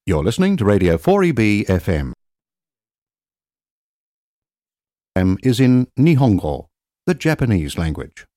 You're listening to Radio 4EB FM. Is in Nihongo, the Japanese language.